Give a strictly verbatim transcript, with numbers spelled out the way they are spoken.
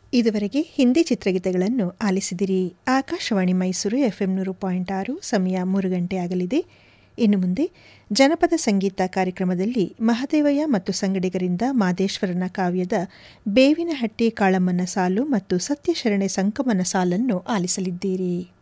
ಇದುವರೆಗೆ ಹಿಂದಿ ಚಿತ್ರಗೀತೆಗಳನ್ನು ಆಲಿಸಿದಿರಿ. ಆಕಾಶವಾಣಿ ಮೈಸೂರು ಎಫ್ಎಂ ನೂರು ಪಾಯಿಂಟ್ ಆರು. ಸಮಯ ಮೂರು ಗಂಟೆ ಆಗಲಿದೆ. ಇನ್ನು ಮುಂದೆ ಜನಪದ ಸಂಗೀತ ಕಾರ್ಯಕ್ರಮದಲ್ಲಿ ಮಹದೇವಯ್ಯ ಮತ್ತು ಸಂಗಡಿಗರಿಂದ ಮಾದೇಶ್ವರನ ಕಾವ್ಯದ ಬೇವಿನಹಟ್ಟಿ ಕಾಳಮ್ಮನ ಸಾಲು ಮತ್ತು ಸತ್ಯಶರಣೆ ಸಂಕಮನ ಸಾಲನ್ನು ಆಲಿಸಲಿದ್ದೀರಿ.